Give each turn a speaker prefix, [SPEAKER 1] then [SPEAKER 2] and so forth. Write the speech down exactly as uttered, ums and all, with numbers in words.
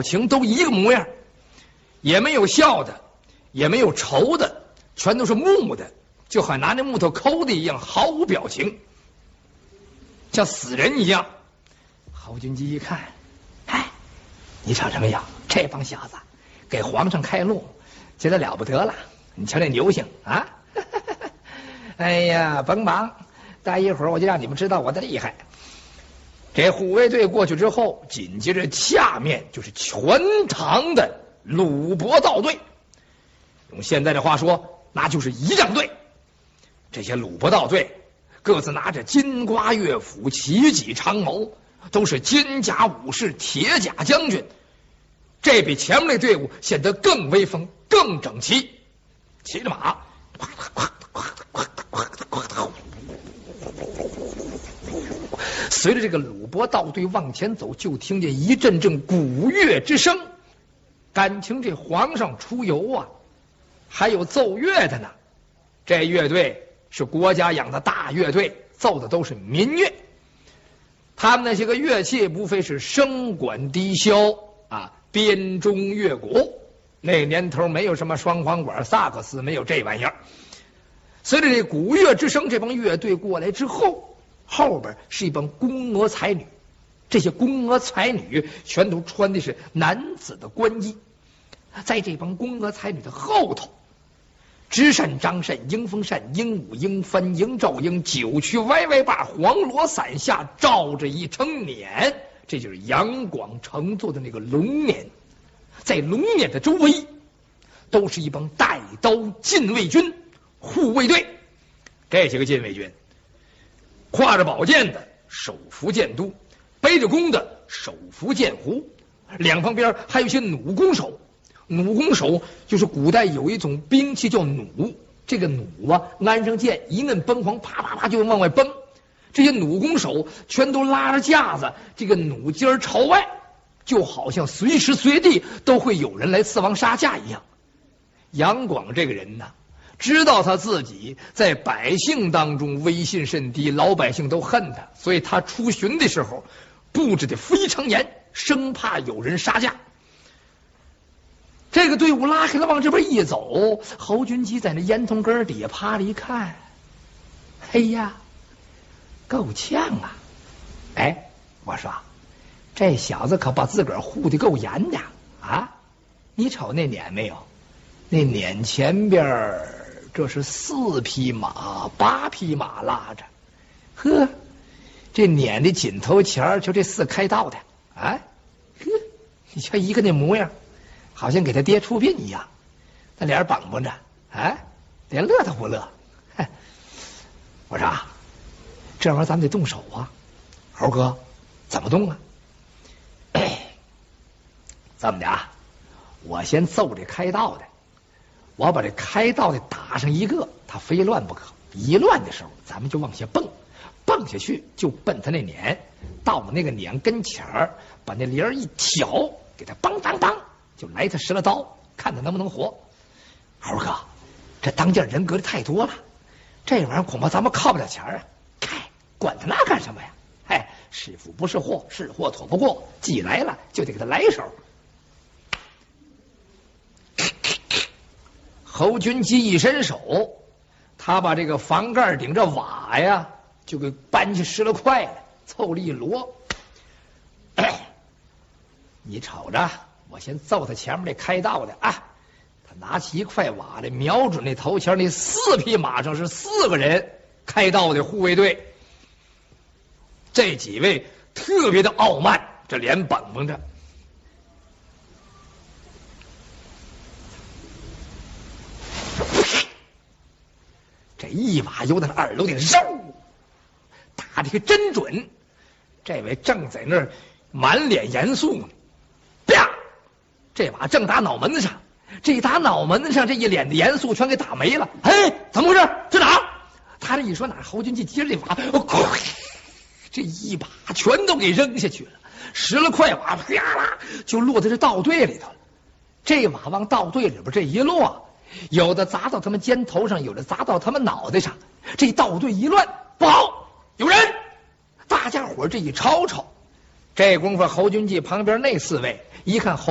[SPEAKER 1] 表情都一个模样，也没有笑的，也没有愁的，全都是木的，就好像拿那木头抠的一样，毫无表情，像死人一样。侯君集一看，哎，你瞅着没有，这帮小子给皇上开路，觉得了不得了。你瞧这牛性啊！哎呀，甭忙，待一会儿我就让你们知道我的厉害。这护卫队过去之后，紧接着下面就是全唐的鲁博道队，用现在的话说，那就是仪仗队。这些鲁博道队各自拿着金瓜乐斧、齐戟长矛，都是金甲武士、铁甲将军，这比前面那队伍显得更威风、更整齐。骑着马，随着这个鲁博道队往前走，就听见一阵阵鼓乐之声。感情这皇上出游啊，还有奏乐的呢。这乐队是国家养的大乐队，奏的都是民乐。他们那些个乐器无非是笙管低箫啊，编钟乐鼓。那年头没有什么双簧管、萨克斯，没有这玩意儿。随着这鼓乐之声，这帮乐队过来之后，后边是一帮宫娥才女。这些宫娥才女全都穿的是男子的官衣，在这帮宫娥才女的后头，直扇张扇、迎风扇、鹦鹉鹰翻、迎照鹰、九曲歪歪把、黄罗伞下罩着一撑辇，这就是杨广乘坐的那个龙辇。在龙辇的周围都是一帮带刀禁卫军、护卫队。这些个禁卫军挎着宝剑的手扶剑都，背着弓的手扶剑壶，两旁边还有一些弩弓手。弩弓手就是古代有一种兵器叫弩，这个弩啊，安上箭一摁崩簧，啪啪啪就往外崩。这些弩弓手全都拉着架子，这个弩尖朝外，就好像随时随地都会有人来刺王杀驾一样。杨广这个人呢，知道他自己在百姓当中威信甚低，老百姓都恨他，所以他出巡的时候布置的非常严，生怕有人杀驾。这个队伍拉开了，往这边一走，侯君集在那烟囱根底下趴着一看，哎呀，够呛啊！哎，我说这小子可把自个儿护得够严的啊！你瞅那撵没有？那撵前边这是四匹马、八匹马拉着，呵，这撵的紧头前就这四开道的啊，呵，你瞧一个那模样，好像给他爹出殡一样，那脸绑绷着，啊，连乐都不乐。我说啊，这玩意儿咱们得动手啊，猴哥，怎么动啊？这么的啊，我先揍这开道的，我把这开道的打上一个，他非乱不可。一乱的时候，咱们就往下蹦，蹦下去就奔他那撵，到了那个撵跟前儿，把那铃儿一挑，给他梆梆梆，就来他十了刀，看他能不能活。猴哥，这当家人格的太多了，这玩意儿恐怕咱们靠不了前儿啊！嗨，管他那干什么呀？哎，是福不是祸，是祸躲不过，既来了就得给他来一手。侯君集一伸手，他把这个房盖顶着瓦呀，就给搬起十来块来，凑了一摞。哎，你瞅着，我先揍他前面这开道的啊！他拿起一块瓦来，瞄准那头前那四匹马上是四个人开道的护卫队。这几位特别的傲慢，这脸绷绷着。这一瓦由他的耳朵顶上打的个真准，这位正在那儿满脸严肃呢，啪！这瓦正打脑门子上，这一打脑门子上，这一脸的严肃全给打没了。哎，怎么回事？这哪？他这一说哪？侯君集接着这瓦，这一把全都给扔下去了，十来块瓦啪啦就落在这道队里头了。这瓦往道队里边这一落，有的砸到他们肩头上，有的砸到他们脑袋上。这道队一乱，不好，有人！大家伙这一吵吵，这功夫侯君集旁边那四位一看侯